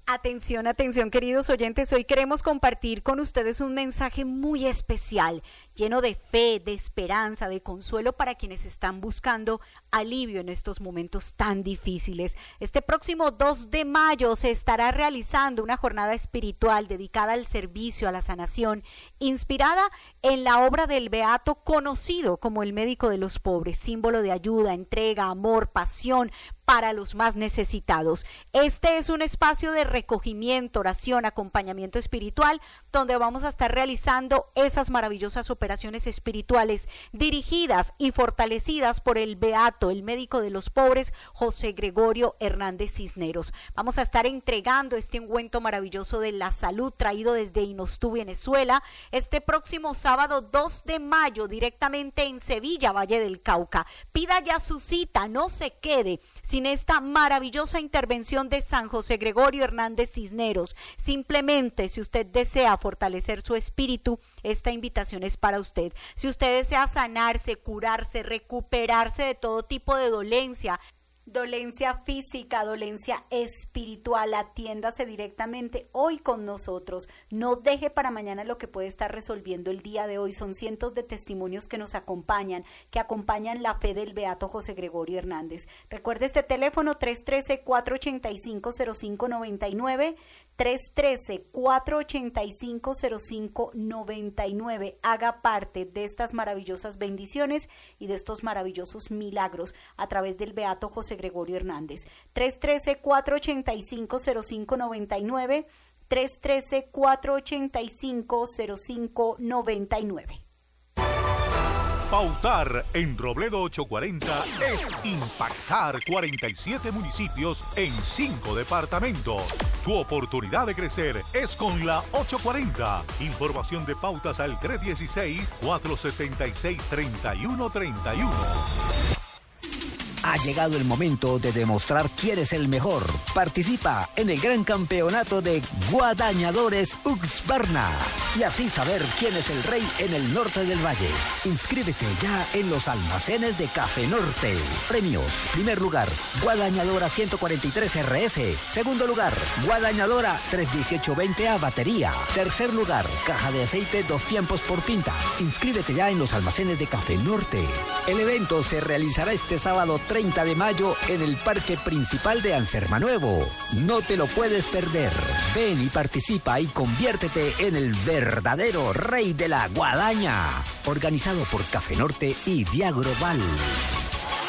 Atención, atención, queridos oyentes, hoy queremos compartir con ustedes un mensaje muy especial, lleno de fe, de esperanza, de consuelo para quienes están buscando alivio en estos momentos tan difíciles. Este próximo 2 de mayo se estará realizando una jornada espiritual dedicada al servicio, a la sanación, inspirada en la obra del beato conocido como el médico de los pobres, símbolo de ayuda, entrega, amor, pasión para los más necesitados. Este es un espacio de recogimiento, oración, acompañamiento espiritual, donde vamos a estar realizando esas maravillosas operaciones espirituales dirigidas y fortalecidas por el beato, el médico de los pobres, José Gregorio Hernández Cisneros. Vamos a estar entregando este ungüento maravilloso de la salud traído desde Inostú, Venezuela, este próximo sábado 2 de mayo, directamente en Sevilla, Valle del Cauca. Pida ya su cita, no se quede sin esta maravillosa intervención de San José Gregorio Hernández Cisneros. Simplemente, si usted desea fortalecer su espíritu, esta invitación es para usted. Si usted desea sanarse, curarse, recuperarse de todo tipo de dolencia física, dolencia espiritual, atiéndase directamente hoy con nosotros. No deje para mañana lo que puede estar resolviendo el día de hoy. Son cientos de testimonios que nos acompañan, que acompañan la fe del beato José Gregorio Hernández. Recuerde este teléfono 313-485-0599, 313-485-0599. Haga parte de estas maravillosas bendiciones y de estos maravillosos milagros a través del beato José Gregorio Hernández. 313-485-0599, 313-485-0599. Pautar en Robledo 840 es impactar 47 municipios en 5 departamentos. Tu oportunidad de crecer es con la 840. Información de pautas al 316-476-3131. Ha llegado el momento de demostrar quién es el mejor. Participa en el gran campeonato de Guadañadores Uxbarna y así saber quién es el rey en el norte del valle. Inscríbete ya en los almacenes de Café Norte. Premios: primer lugar, Guadañadora 143 RS. Segundo lugar, Guadañadora 318-20A batería. Tercer lugar, caja de aceite 2 tiempos por pinta. Inscríbete ya en los almacenes de Café Norte. El evento se realizará este sábado 30 de mayo en el Parque Principal de Anserma-Nuevo. No te lo puedes perder. Ven y participa y conviértete en el verdadero rey de la guadaña. Organizado por Café Norte y Diagroval.